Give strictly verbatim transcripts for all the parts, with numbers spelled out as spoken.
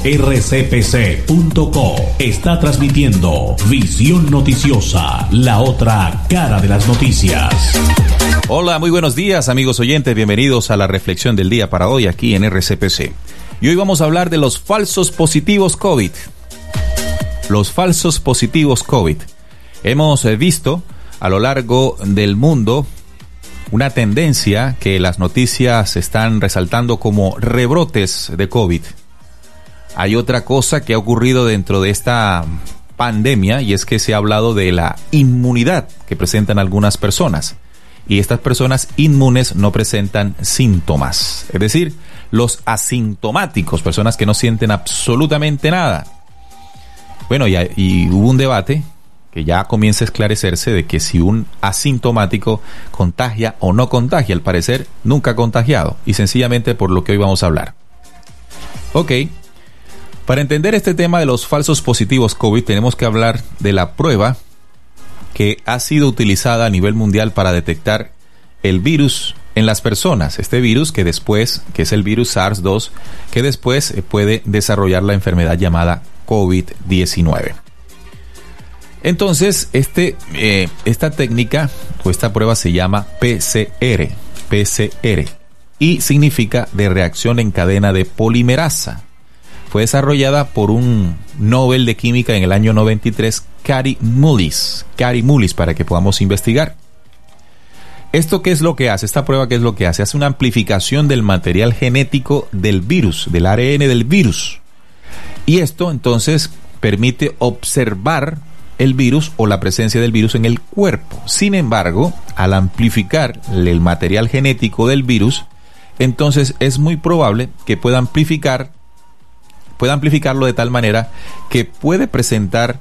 R C P C punto co está transmitiendo Visión Noticiosa, la otra cara de las noticias. Hola, muy buenos días, amigos oyentes. Bienvenidos a la reflexión del día para hoy aquí en R C P C. Y hoy vamos a hablar de los falsos positivos COVID. Los falsos positivos COVID. Hemos visto a lo largo del mundo una tendencia que las noticias están resaltando como rebrotes de COVID. Hay otra cosa que ha ocurrido dentro de esta pandemia y es que se ha hablado de la inmunidad que presentan algunas personas. Y estas personas inmunes no presentan síntomas. Es decir, los asintomáticos, personas que no sienten absolutamente nada. Bueno, y, y hubo un debate que ya comienza a esclarecerse de que si un asintomático contagia o no contagia. Al parecer, nunca ha contagiado. Y sencillamente por lo que hoy vamos a hablar. Ok. Para entender este tema de los falsos positivos COVID, tenemos que hablar de la prueba que ha sido utilizada a nivel mundial para detectar el virus en las personas. Este virus que después, que es el virus SARS dos, que después puede desarrollar la enfermedad llamada COVID diecinueve. Entonces, este, eh, esta técnica o esta prueba se llama P C R, P C R, y significa de reacción en cadena de polimerasa. Fue desarrollada por un Nobel de Química en el año noventa y tres, Kary Mullis, Kary Mullis, para que podamos investigar. ¿Esto qué es lo que hace? Esta prueba, ¿qué es lo que hace? Hace una amplificación del material genético del virus, del A R N del virus. Y esto, entonces, permite observar el virus o la presencia del virus en el cuerpo. Sin embargo, al amplificar el material genético del virus, entonces es muy probable que pueda amplificar puede amplificarlo de tal manera que puede presentar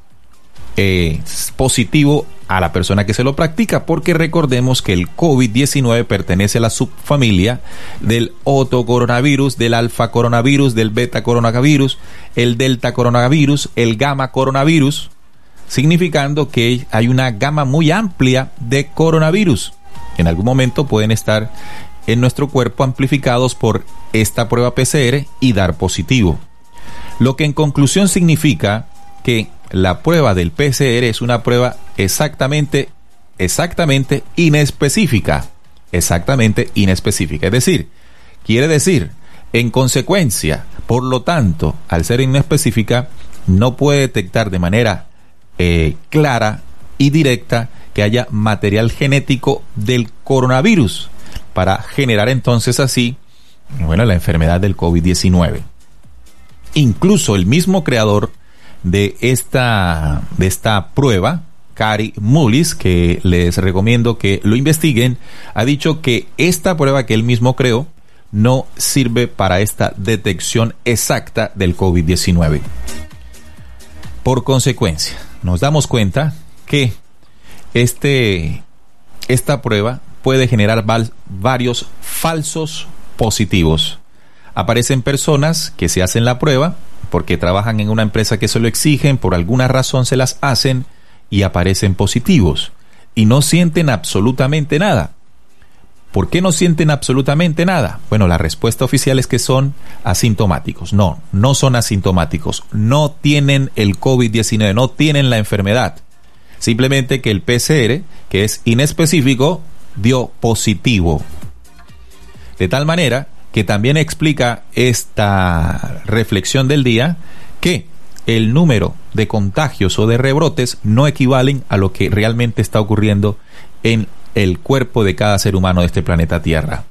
eh, positivo a la persona que se lo practica, porque recordemos que el COVID diecinueve pertenece a la subfamilia del otocoronavirus, del alfa coronavirus, del beta coronavirus, el delta coronavirus, el gamma coronavirus, significando que hay una gama muy amplia de coronavirus. En algún momento pueden estar en nuestro cuerpo amplificados por esta prueba P C R y dar positivo. Lo que en conclusión significa que la prueba del P C R es una prueba exactamente, exactamente inespecífica. Exactamente inespecífica. Es decir, quiere decir, en consecuencia, por lo tanto, al ser inespecífica, no puede detectar de manera eh, clara y directa que haya material genético del coronavirus para generar entonces así, bueno, la enfermedad del COVID diecinueve. Incluso el mismo creador de esta, de esta prueba, Kary Mullis, que les recomiendo que lo investiguen, ha dicho que esta prueba que él mismo creó no sirve para esta detección exacta del COVID diecinueve. Por consecuencia, nos damos cuenta que este, esta prueba puede generar val- varios falsos positivos. Aparecen personas que se hacen la prueba porque trabajan en una empresa que se lo exigen, por alguna razón se las hacen y aparecen positivos y no sienten absolutamente nada. ¿Por qué no sienten absolutamente nada? Bueno, la respuesta oficial es que son asintomáticos. No, no son asintomáticos. No tienen el COVID diecinueve, no tienen la enfermedad. Simplemente que el P C R, que es inespecífico, dio positivo. De tal manera que también explica esta reflexión del día que el número de contagios o de rebrotes no equivalen a lo que realmente está ocurriendo en el cuerpo de cada ser humano de este planeta Tierra.